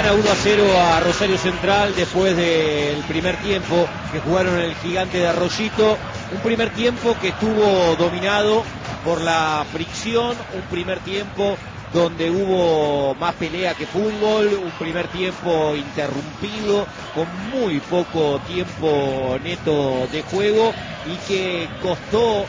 gana 1-0 a Rosario Central después del primer tiempo que jugaron en el Gigante de Arroyito. Un primer tiempo que estuvo dominado por la fricción, un primer tiempo donde hubo más pelea que fútbol, un primer tiempo interrumpido, con muy poco tiempo neto de juego y que costó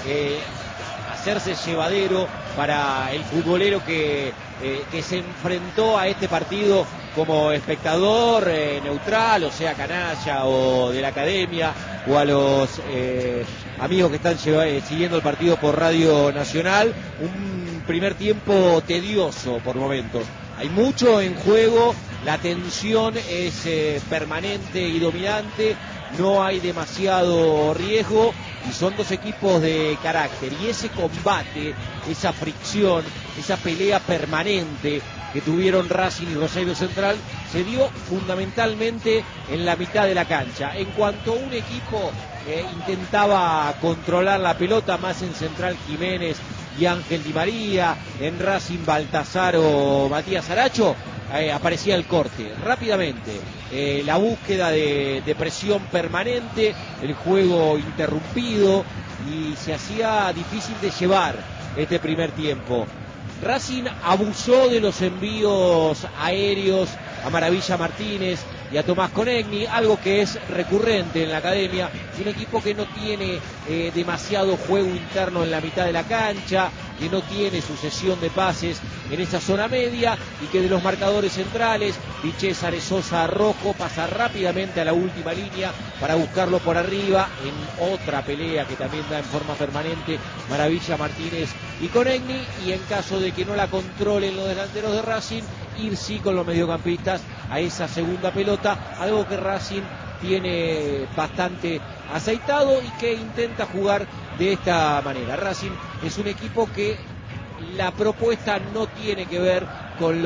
hacerse llevadero para el futbolero que se enfrentó a este partido como espectador neutral, o sea, canalla o de la academia, o a los amigos que están siguiendo el partido por Radio Nacional. Un primer tiempo tedioso por momentos. Hay mucho en juego, la tensión es permanente y dominante, no hay demasiado riesgo y son dos equipos de carácter. Y ese combate, esa fricción, esa pelea permanente que tuvieron Racing y Rosario Central se dio fundamentalmente en la mitad de la cancha. En cuanto un equipo intentaba controlar la pelota, más en Central Jiménez y Ángel Di María, en Racing Baltasar o Matías Aracho, aparecía el corte rápidamente, la búsqueda de presión permanente, el juego interrumpido, y se hacía difícil de llevar este primer tiempo. Racing abusó de los envíos aéreos a Maravilla Martínez y a Tomás Conegni, algo que es recurrente en la academia, un equipo que no tiene demasiado juego interno en la mitad de la cancha, que no tiene sucesión de pases en esa zona media y que de los marcadores centrales, César Sosa Rojo pasa rápidamente a la última línea para buscarlo por arriba en otra pelea que también da en forma permanente Maravilla Martínez y Conegni, y en caso de que no la controlen los delanteros de Racing, ir sí con los mediocampistas a esa segunda pelota, algo que Racing tiene bastante aceitado y que intenta jugar de esta manera. Racing es un equipo que la propuesta no tiene que ver con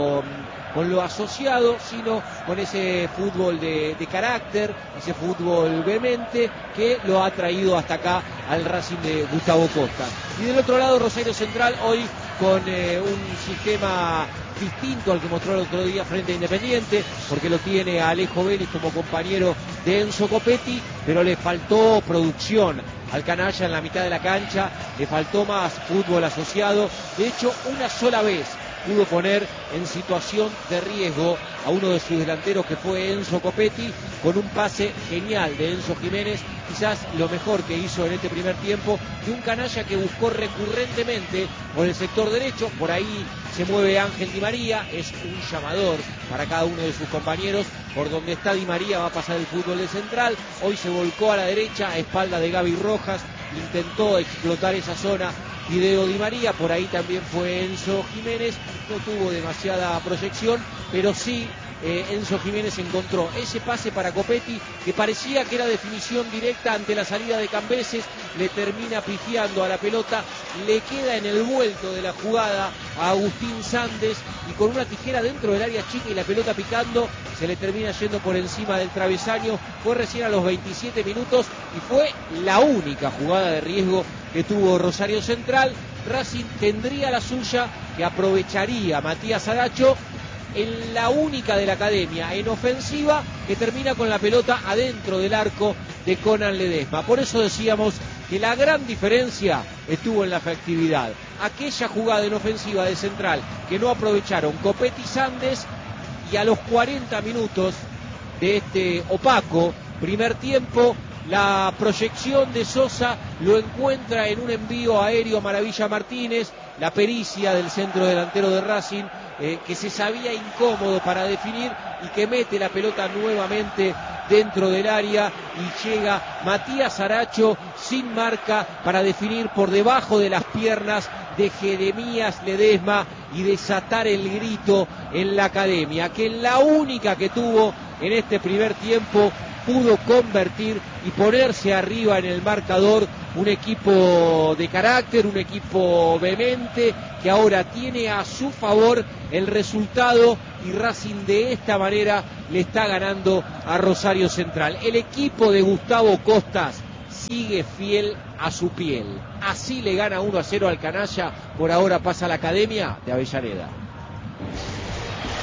lo asociado, sino con ese fútbol de carácter, ese fútbol vehemente que lo ha traído hasta acá al Racing de Gustavo Costa. Y del otro lado, Rosario Central hoy con un sistema distinto al que mostró el otro día frente a Independiente, porque lo tiene a Alejo Vélez como compañero de Enzo Copetti, pero le faltó producción al canalla en la mitad de la cancha, le faltó más fútbol asociado. De hecho, una sola vez pudo poner en situación de riesgo a uno de sus delanteros, que fue Enzo Copetti, con un pase genial de Enzo Jiménez, quizás lo mejor que hizo en este primer tiempo, de un canalla que buscó recurrentemente por el sector derecho. Por ahí se mueve Ángel Di María, es un llamador para cada uno de sus compañeros. Por donde está Di María va a pasar el fútbol de Central. Hoy se volcó a la derecha a espalda de Gaby Rojas, intentó explotar esa zona Fideo Di María, por ahí también fue Enzo Jiménez, no tuvo demasiada proyección, pero sí Enzo Jiménez encontró ese pase para Copetti que parecía que era definición directa ante la salida de Cambeses, le termina pifiando a la pelota, le queda en el vuelto de la jugada a Agustín Sandes y con una tijera dentro del área chica y la pelota picando se le termina yendo por encima del travesaño. Fue recién a los 27 minutos y fue la única jugada de riesgo que tuvo Rosario Central. Racing tendría la suya, que aprovecharía Matías Aracho en la única de la academia en ofensiva, que termina con la pelota adentro del arco de Conan Ledesma. Por eso decíamos que la gran diferencia estuvo en la efectividad. Aquella jugada en ofensiva de Central que no aprovecharon Copetti y Sandes, y a los 40 minutos de este opaco primer tiempo, la proyección de Sosa lo encuentra en un envío aéreo a Maravilla Martínez, la pericia del centro delantero de Racing, que se sabía incómodo para definir y que mete la pelota nuevamente dentro del área, y llega Matías Aracho sin marca para definir por debajo de las piernas de Jeremías Ledesma y desatar el grito en la academia, que la única que tuvo en este primer tiempo pudo convertir y ponerse arriba en el marcador. Un equipo de carácter, un equipo vehemente, que ahora tiene a su favor el resultado, y Racing de esta manera le está ganando a Rosario Central. El equipo de Gustavo Costas sigue fiel a su piel. Así le gana 1-0 al canalla. Por ahora pasa a la academia de Avellaneda.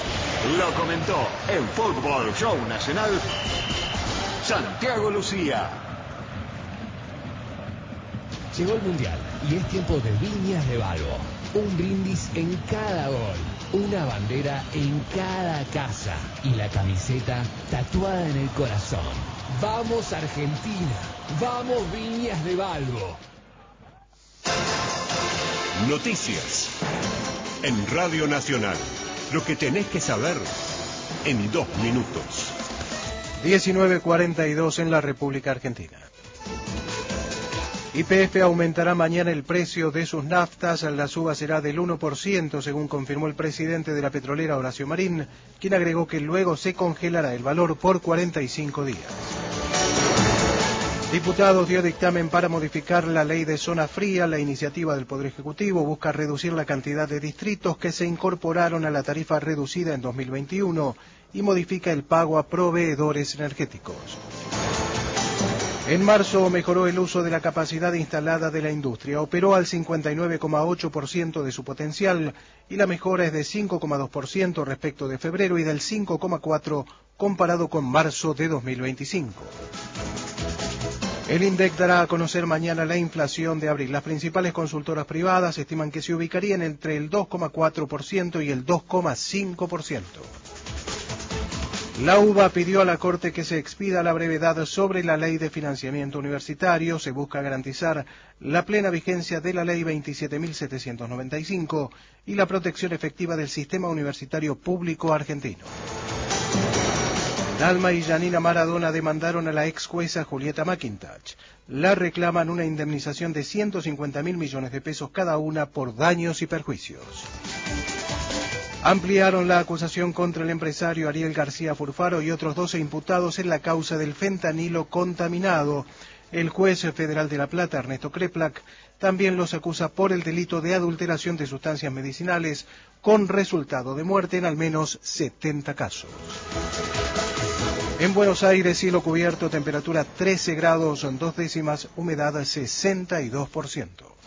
Lo comentó en Fútbol Show Nacional Santiago Lucía. Llegó el Mundial y es tiempo de Viñas de Balbo. Un brindis en cada gol, una bandera en cada casa y la camiseta tatuada en el corazón. ¡Vamos Argentina! ¡Vamos Viñas de Balbo! Noticias en Radio Nacional. Lo que tenés que saber en 2 minutos. 19:42 en la República Argentina. YPF aumentará mañana el precio de sus naftas. La suba será del 1%, según confirmó el presidente de la petrolera, Horacio Marín, quien agregó que luego se congelará el valor por 45 días. Diputados dio dictamen para modificar la ley de zona fría. La iniciativa del Poder Ejecutivo busca reducir la cantidad de distritos que se incorporaron a la tarifa reducida en 2021 y modifica el pago a proveedores energéticos. En marzo mejoró el uso de la capacidad instalada de la industria. Operó al 59,8% de su potencial y la mejora es de 5,2% respecto de febrero y del 5,4% comparado con marzo de 2025. El INDEC dará a conocer mañana la inflación de abril. Las principales consultoras privadas estiman que se ubicarían entre el 2,4% y el 2,5%. La UBA pidió a la Corte que se expida la brevedad sobre la Ley de Financiamiento Universitario. Se busca garantizar la plena vigencia de la Ley 27.795 y la protección efectiva del sistema universitario público argentino. Dalma y Janina Maradona demandaron a la ex jueza Julieta McIntosh. La reclaman una indemnización de 150.000 millones de pesos cada una por daños y perjuicios. Ampliaron la acusación contra el empresario Ariel García Furfaro y otros 12 imputados en la causa del fentanilo contaminado. El juez federal de La Plata, Ernesto Kreplak, también los acusa por el delito de adulteración de sustancias medicinales con resultado de muerte en al menos 70 casos. En Buenos Aires, cielo cubierto, temperatura 13 grados, 2 décimas, humedad 62%.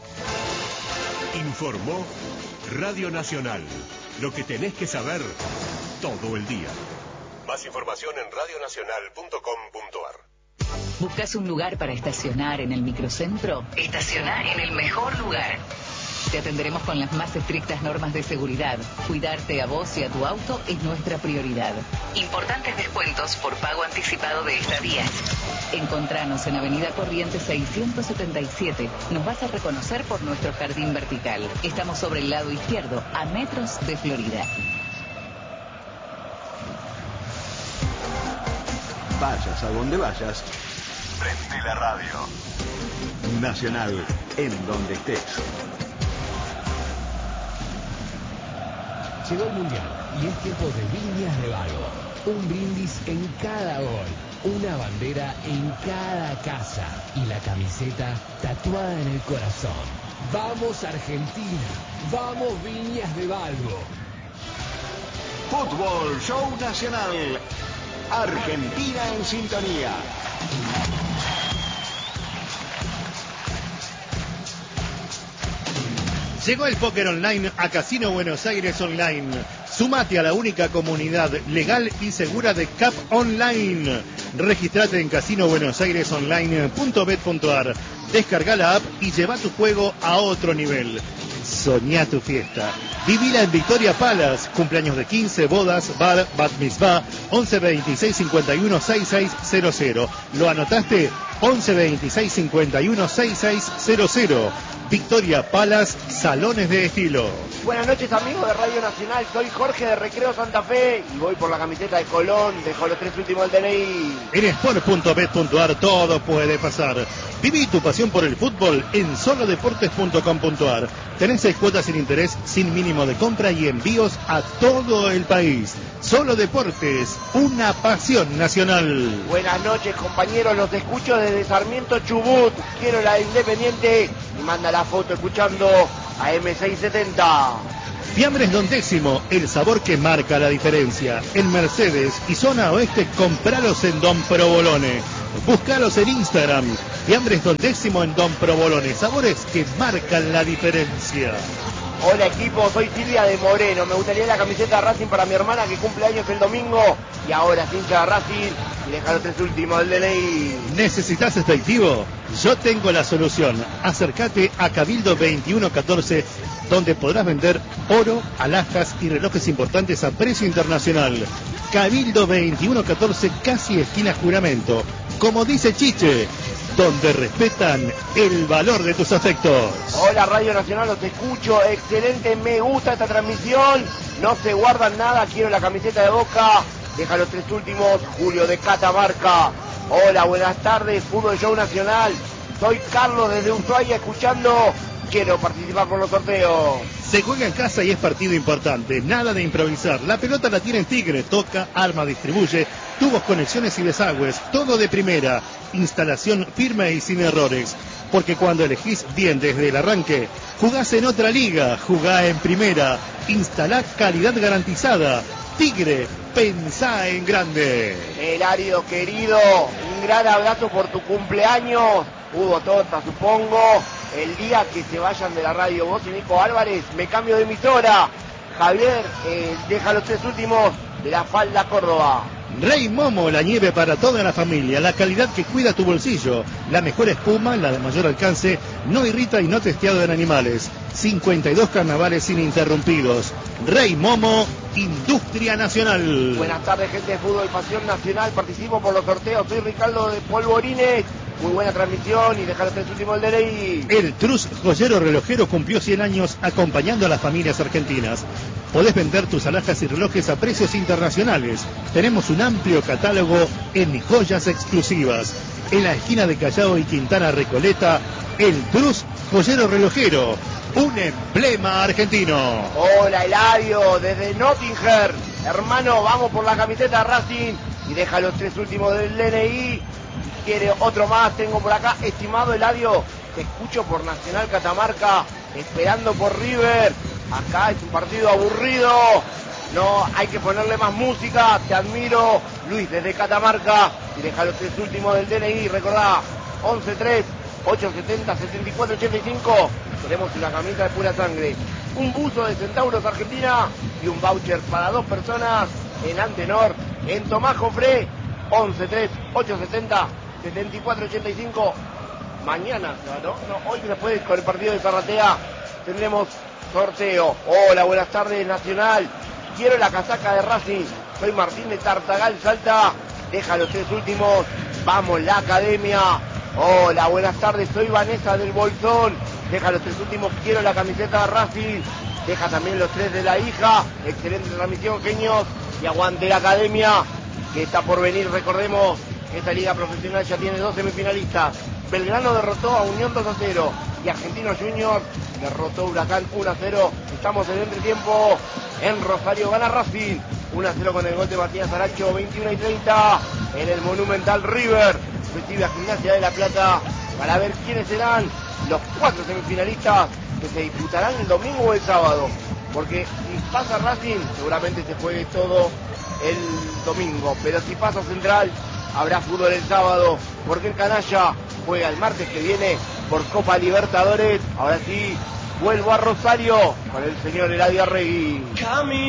Informó Radio Nacional. Lo que tenés que saber todo el día. Más información en radionacional.com.ar. ¿Buscas un lugar para estacionar en el microcentro? Estacionar en el mejor lugar. Te atenderemos con las más estrictas normas de seguridad. Cuidarte a vos y a tu auto es nuestra prioridad. Importantes descuentos por pago anticipado de estadías. Encontranos en Avenida Corrientes 677. Nos vas a reconocer por nuestro jardín vertical. Estamos sobre el lado izquierdo, a metros de Florida. Vayas a donde vayas, prende la radio. Nacional, en donde estés. Llegó el Mundial y es tiempo de Viñas de Balbo. Un brindis en cada gol, una bandera en cada casa y la camiseta tatuada en el corazón. ¡Vamos Argentina! ¡Vamos Viñas de Balbo! Fútbol Show Nacional. Argentina en sintonía. Llegó el póker online a Casino Buenos Aires Online. Sumate a la única comunidad legal y segura de CAP Online. Registrate en casinobuenosairesonline.bet.ar. Descarga la app y lleva tu juego a otro nivel. Soñá tu fiesta. Vivila en Victoria Palace. Cumpleaños de 15, bodas, bar, bat mitzvah. 11 26 51 6600. ¿Lo anotaste? 11 26 51 6600. Victoria Palace, salones de estilo. Buenas noches, amigos de Radio Nacional, soy Jorge de Recreo Santa Fe y voy por la camiseta de Colón, dejo los 3 últimos del DNI. En sport.bet.ar todo puede pasar. Viví tu pasión por el fútbol en solodeportes.com.ar. Tenés 6 cuotas sin interés, sin mínimo de compra y envíos a todo el país. Solo Deportes, una pasión nacional. Buenas noches, compañeros, los escucho desde Sarmiento Chubut. Quiero la de Independiente y manda la foto escuchando a M670. Fiambres Don Décimo, el sabor que marca la diferencia. En Mercedes y zona oeste, compralos en Don Provolone. Búscalos en Instagram. Fiambres Don Décimo en Don Provolone. Sabores que marcan la diferencia. Hola equipo, soy Silvia de Moreno. Me gustaría la camiseta de Racing para mi hermana que cumple años el domingo. Y ahora es hincha de Racing y deja los 3 últimos del DNI. ¿Necesitas efectivo? Yo tengo la solución. Acércate a Cabildo 2114, donde podrás vender oro, alhajas y relojes importantes a precio internacional. Cabildo 2114, casi esquina Juramento. Como dice Chiche, donde respetan el valor de tus afectos. Hola Radio Nacional, los escucho, excelente, me gusta esta transmisión, no se guardan nada, quiero la camiseta de Boca, deja los 3 últimos, Julio de Catamarca. Hola, buenas tardes, Fútbol Show Nacional, soy Carlos desde Ushuaia escuchando, quiero participar por los sorteos. Se juega en casa y es partido importante, nada de improvisar. La pelota la tiene Tigre, toca, arma, distribuye, tubos, conexiones y desagües, todo de primera. Instalación firme y sin errores. Porque cuando elegís bien desde el arranque, jugás en otra liga, jugá en primera. Instalá calidad garantizada. Tigre, pensá en grande. Elario querido, un gran abrazo por tu cumpleaños. Hugo Tota, supongo. El día que se vayan de la radio vos y Nico Álvarez, me cambio de emisora. Javier, deja los 3 últimos de la Falda Córdoba. Rey Momo, la nieve para toda la familia, la calidad que cuida tu bolsillo, la mejor espuma, la de mayor alcance, no irrita y no testeado en animales. 52 carnavales ininterrumpidos. Rey Momo, Industria Nacional. Buenas tardes, gente de Fútbol Pasión Nacional, participo por los sorteos, soy Ricardo de Polvorines. Muy buena transmisión y deja los 3 últimos del DNI. El Trus Joyero Relojero cumplió 100 años acompañando a las familias argentinas. Podés vender tus alhajas y relojes a precios internacionales. Tenemos un amplio catálogo en joyas exclusivas. En la esquina de Callao y Quintana Recoleta, el Trus Joyero Relojero, un emblema argentino. Hola Eladio, desde Nottingham. Hermano, vamos por la camiseta Racing y deja los 3 últimos del DNI. Quiere otro más, tengo por acá, estimado Eladio, te escucho por Nacional Catamarca, esperando por River, acá es un partido aburrido, no, hay que ponerle más música, te admiro, Luis desde Catamarca, y deja los 3 últimos del DNI, recordá, 11-3-870-7485, tenemos una camisa de pura sangre, un buzo de Centauros Argentina, y un voucher para 2 personas en Antenor, en Tomás Jofré, 11-3-870-7485. Mañana, ¿no? Hoy después con el partido de Zarratea tendremos sorteo. Hola, buenas tardes Nacional. Quiero la casaca de Racing. Soy Martín de Tartagal, Salta. Deja los 3 últimos. Vamos, la academia. Hola, buenas tardes. Soy Vanessa del Bolsón. Deja los 3 últimos. Quiero la camiseta de Racing. Deja también los 3 de la hija. Excelente transmisión, genios. Y aguante la academia, que está por venir, recordemos. Esta liga profesional ya tiene 2 semifinalistas. Belgrano derrotó a Unión 2-0 y Argentinos Juniors derrotó a Huracán 1-0. Estamos en el entretiempo. En Rosario gana Racing 1-0 con el gol de Matías Aracho, 21:30. En el Monumental River recibe a Gimnasia de La Plata para ver quiénes serán los 4 semifinalistas que se disputarán el domingo o el sábado. Porque si pasa Racing, seguramente se juegue todo el domingo. Pero si pasa Central, habrá fútbol el sábado, porque el canalla juega el martes que viene por Copa Libertadores. Ahora sí, vuelvo a Rosario con el señor Eladio Arregui.